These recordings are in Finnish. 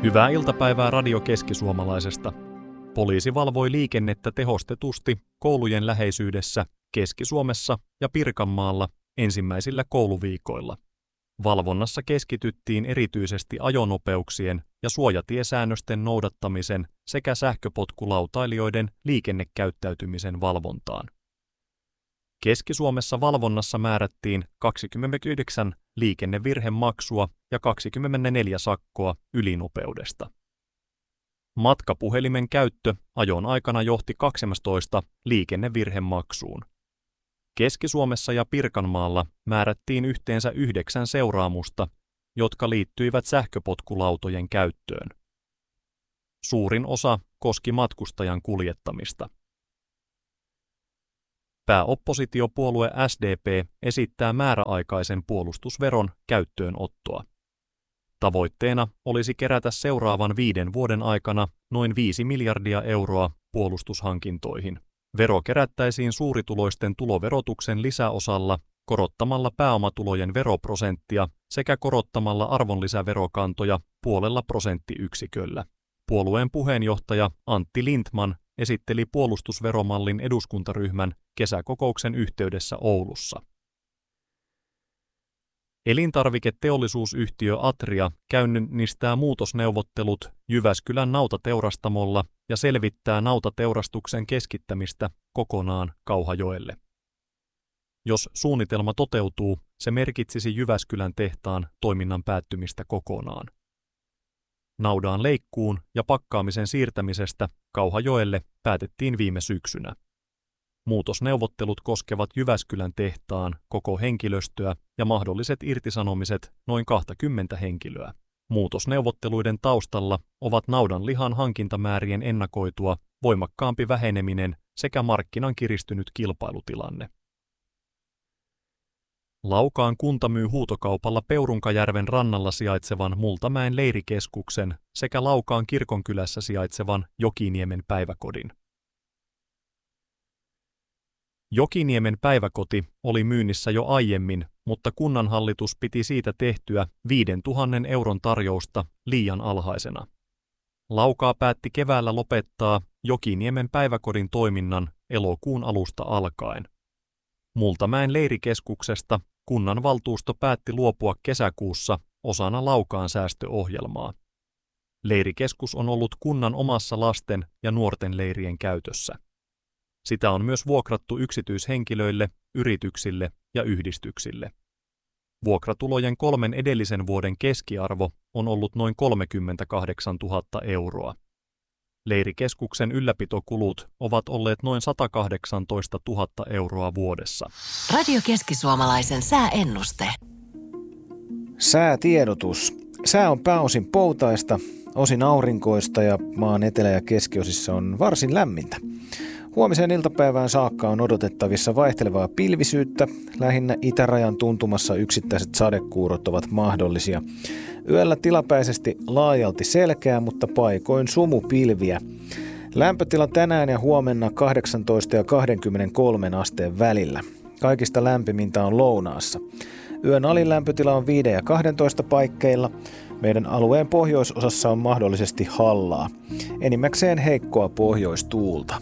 Hyvää iltapäivää Radio Keski-Suomalaisesta. Poliisi valvoi liikennettä tehostetusti koulujen läheisyydessä Keski-Suomessa ja Pirkanmaalla ensimmäisillä kouluviikoilla. Valvonnassa keskityttiin erityisesti ajonopeuksien ja suojatiesäännösten noudattamisen sekä sähköpotkulautailijoiden liikennekäyttäytymisen valvontaan. Keski-Suomessa valvonnassa määrättiin 29 liikennevirhemaksua ja 24 sakkoa ylinopeudesta. Matkapuhelimen käyttö ajon aikana johti 12 liikennevirhemaksuun. Keski-Suomessa ja Pirkanmaalla määrättiin yhteensä 9 seuraamusta, jotka liittyivät sähköpotkulautojen käyttöön. Suurin osa koski matkustajan kuljettamista. Pääoppositiopuolue SDP esittää määräaikaisen puolustusveron käyttöönottoa. Tavoitteena olisi kerätä seuraavan 5 vuoden aikana noin 5 miljardia euroa puolustushankintoihin. Vero kerättäisiin suurituloisten tuloverotuksen lisäosalla, korottamalla pääomatulojen veroprosenttia sekä korottamalla arvonlisäverokantoja 0,5%. Puolueen puheenjohtaja Antti Lindtman esitteli puolustusveromallin eduskuntaryhmän kesäkokouksen yhteydessä Oulussa. Elintarviketeollisuusyhtiö Atria käynnistää muutosneuvottelut Jyväskylän nautateurastamolla ja selvittää nautateurastuksen keskittämistä kokonaan Kauhajoelle. Jos suunnitelma toteutuu, se merkitsisi Jyväskylän tehtaan toiminnan päättymistä kokonaan. Naudaan leikkuun ja pakkaamisen siirtämisestä Kauhajoelle päätettiin viime syksynä. Muutosneuvottelut koskevat Jyväskylän tehtaan koko henkilöstöä ja mahdolliset irtisanomiset noin 20 henkilöä. Muutosneuvotteluiden taustalla ovat naudanlihan hankintamäärien ennakoitua voimakkaampi väheneminen sekä markkinan kiristynyt kilpailutilanne. Laukaan kunta myy huutokaupalla Peurunkajärven rannalla sijaitsevan Multamäen leirikeskuksen sekä Laukaan kirkonkylässä sijaitsevan Jokiniemen päiväkodin. Jokiniemen päiväkoti oli myynnissä jo aiemmin, mutta kunnanhallitus piti siitä tehtyä 5 000 euron tarjousta liian alhaisena. Laukaa päätti keväällä lopettaa Jokiniemen päiväkodin toiminnan elokuun alusta alkaen. Multamäen leirikeskuksesta kunnanvaltuusto päätti luopua kesäkuussa osana Laukaan säästöohjelmaa. Leirikeskus on ollut kunnan omassa lasten ja nuorten leirien käytössä. Sitä on myös vuokrattu yksityishenkilöille, yrityksille ja yhdistyksille. Vuokratulojen 3 edellisen vuoden keskiarvo on ollut noin 38 000 euroa. Leirikeskuksen ylläpitokulut ovat olleet noin 118 000 euroa vuodessa. Radio Keski-Suomalaisen sääennuste. Säätiedotus. Sää on pääosin poutaista, osin aurinkoista ja maan etelä- ja keskiosissa on varsin lämmintä. Huomiseen iltapäivään saakka on odotettavissa vaihtelevaa pilvisyyttä. Lähinnä itärajan tuntumassa yksittäiset sadekuurot ovat mahdollisia. Yöllä tilapäisesti laajalti selkeää, mutta paikoin sumupilviä. Lämpötila tänään ja huomenna 18 ja 23 asteen välillä. Kaikista lämpimintä on lounaassa. Yön alin lämpötila on 5 ja 12 paikkeilla. Meidän alueen pohjoisosassa on mahdollisesti hallaa. Enimmäkseen heikkoa pohjoistuulta.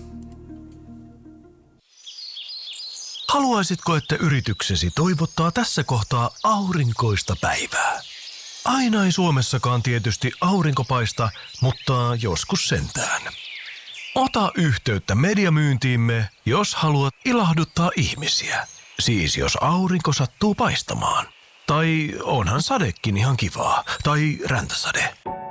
Haluaisitko, että yrityksesi toivottaa tässä kohtaa aurinkoista päivää? Aina ei Suomessakaan tietysti aurinko paista, mutta joskus sentään. Ota yhteyttä mediamyyntiimme, jos haluat ilahduttaa ihmisiä. Siis jos aurinko sattuu paistamaan. Tai onhan sadekin ihan kivaa. Tai räntäsade.